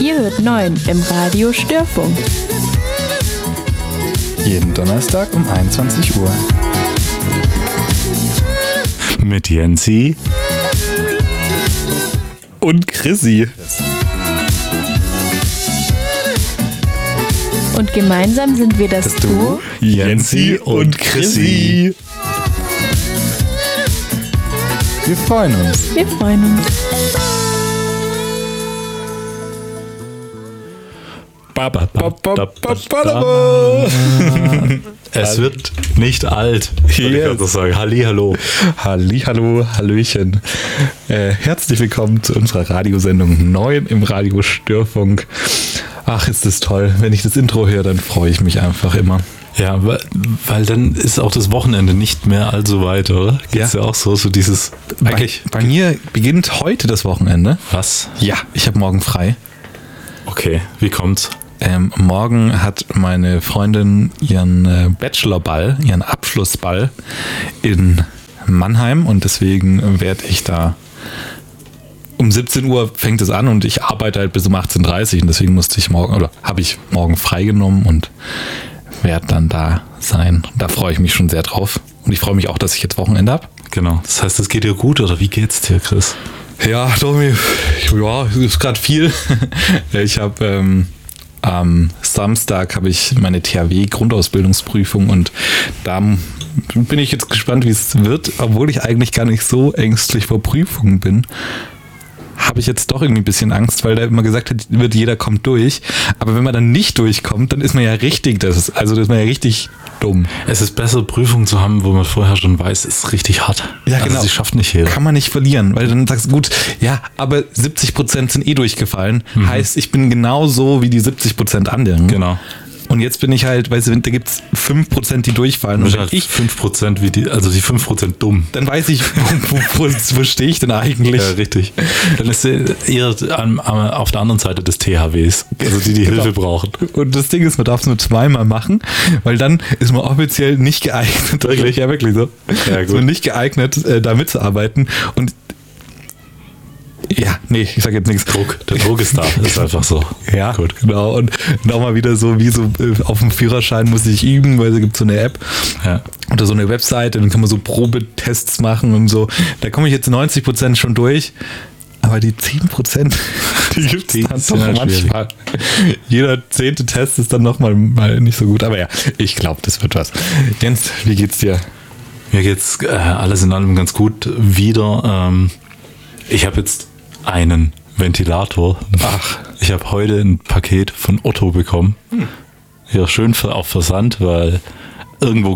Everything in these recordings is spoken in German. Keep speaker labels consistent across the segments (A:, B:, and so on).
A: Ihr hört 9 im Radio Störfunk.
B: Jeden Donnerstag um 21 Uhr.
C: Mit Jensi
B: Und Chrissy.
A: Und gemeinsam sind wir das Duo
B: Jensi und Chrissy. Wir freuen uns.
A: Wir freuen uns.
C: Es wird nicht alt.
B: Yes.
C: Ich sagen. Hallihallo.
B: Hallihallo, Hallöchen. Herzlich willkommen zu unserer Radiosendung 9 im Radio Störfunk. Ach, ist das toll. Wenn ich das Intro höre, dann freue ich mich einfach immer.
C: Ja, weil dann ist auch das Wochenende nicht mehr allzu weit, oder? Geht's ja auch so dieses...
B: Bei mir beginnt heute das Wochenende.
C: Was?
B: Ja, ich habe morgen frei.
C: Okay, wie kommt's?
B: Morgen hat meine Freundin ihren Bachelorball, ihren Abschlussball in Mannheim und deswegen werde ich da um 17 Uhr fängt es an und ich arbeite halt bis um 18:30 Uhr und deswegen habe ich morgen freigenommen und werde dann da sein. Da freue ich mich schon sehr drauf und ich freue mich auch, dass ich jetzt Wochenende habe.
C: Genau. Das heißt, es geht dir gut oder wie geht's dir, Chris?
B: Ja, Tommy, ja, ist gerade viel. Ich habe am Samstag habe ich meine THW-Grundausbildungsprüfung und da bin ich jetzt gespannt, wie es wird. Obwohl ich eigentlich gar nicht so ängstlich vor Prüfungen bin, habe ich jetzt doch irgendwie ein bisschen Angst, weil da immer gesagt wird, jeder kommt durch. Aber wenn man dann nicht durchkommt, dann ist man ja richtig, da ist man ja richtig dumm.
C: Es ist besser, Prüfungen zu haben, wo man vorher schon weiß, es ist richtig hart.
B: Ja, genau.
C: Sie schafft nicht jeder.
B: Kann man nicht verlieren, weil dann sagst du, gut, ja, aber 70% sind eh durchgefallen. Heißt, ich bin genauso wie die 70% anderen.
C: Genau.
B: Und jetzt bin ich halt, weißt du, da gibt es 5%, die durchfallen.
C: Und halt 5% wie die 5% dumm.
B: Dann weiß ich, wo stehe ich denn eigentlich?
C: Ja, richtig. Dann ist eher auf der anderen Seite des THWs, also die Hilfe brauchen.
B: Und das Ding ist, man darf es nur zweimal machen, weil dann ist man offiziell nicht geeignet.
C: Wirklich?
B: Ja, wirklich so.
C: Ja, gut.
B: Ist man nicht geeignet, da mitzuarbeiten. Und ja, nee, ich sag jetzt nichts.
C: Der Druck ist da, das ist einfach so.
B: Ja, gut, genau. Und auch mal wieder so, wie so auf dem Führerschein muss ich üben, weil es gibt so eine App oder so eine Webseite, dann kann man so Probetests machen und so. Da komme ich jetzt 90% schon durch, aber die 10%, die gibt es dann doch manchmal. Jeder 10. Test ist dann nochmal nicht so gut, aber ja, ich glaube, das wird was. Jens, wie geht's dir?
C: Mir geht's alles in allem ganz gut wieder. Ich habe jetzt einen Ventilator.
B: Ach.
C: Ich habe heute ein Paket von Otto bekommen. Ja, schön auf Versand, weil irgendwo,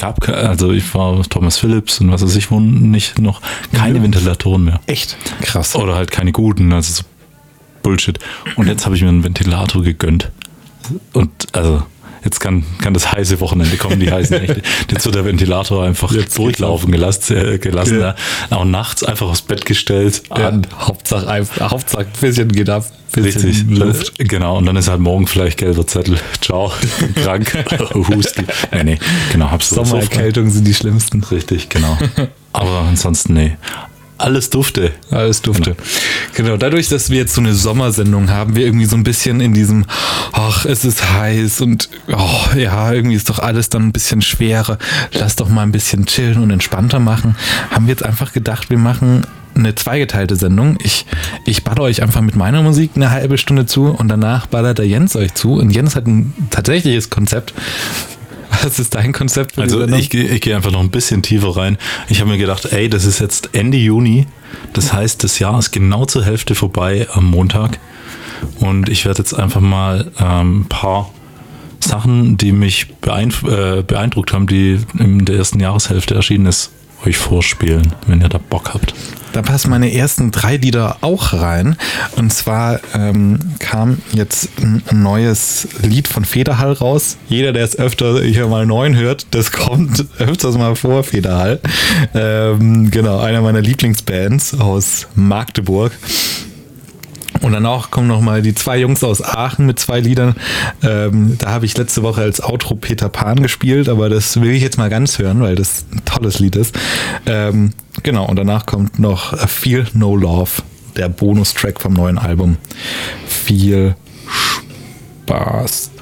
C: ich war Thomas Philips und was weiß ich, wo nicht noch keine Ventilatoren mehr.
B: Echt? Krass.
C: Oder halt keine guten, also so Bullshit. Und jetzt habe ich mir einen Ventilator gegönnt. Und also jetzt kann das heiße Wochenende kommen, die heißen Nächte. Jetzt wird der Ventilator einfach jetzt durchlaufen gelassen. Ja. Auch nachts einfach aufs Bett gestellt.
B: Ja. Hauptsache ein bisschen geht ab.
C: Richtig. Luft. Genau. Und dann ist halt morgen vielleicht gelber Zettel. Ciao. Krank. Husten. Nee. Genau.
B: Sommererkältungen sind die schlimmsten.
C: Richtig, genau. Aber ansonsten, nee. Alles dufte.
B: Genau, dadurch, dass wir jetzt so eine Sommersendung haben, wir irgendwie so ein bisschen in diesem, ach, es ist heiß und irgendwie ist doch alles dann ein bisschen schwerer. Lass doch mal ein bisschen chillen und entspannter machen. Haben wir jetzt einfach gedacht, wir machen eine zweigeteilte Sendung. Ich baller euch einfach mit meiner Musik eine halbe Stunde zu und danach ballert der Jens euch zu. Und Jens hat ein tatsächliches Konzept. Was ist dein Konzept für die Sendung?
C: Ich gehe einfach noch ein bisschen tiefer rein. Ich habe mir gedacht, das ist jetzt Ende Juni. Das heißt, das Jahr ist genau zur Hälfte vorbei am Montag. Und ich werde jetzt einfach mal ein paar Sachen, die mich beeindruckt haben, die in der ersten Jahreshälfte erschienen ist, euch vorspielen, wenn ihr da Bock habt.
B: Da passen meine ersten 3 Lieder auch rein. Und zwar kam jetzt ein neues Lied von Federhall raus. Jeder, der es öfter hier mal 9 hört, das kommt öfters mal vor, Federhall. Genau, einer meiner Lieblingsbands aus Magdeburg. Und danach kommen nochmal die 2 Jungs aus Aachen mit 2 Liedern. Da habe ich letzte Woche als Outro Peter Pan gespielt, aber das will ich jetzt mal ganz hören, weil das ein tolles Lied ist. Genau, und danach kommt noch Feel No Love, der Bonustrack vom neuen Album. viel Spaß.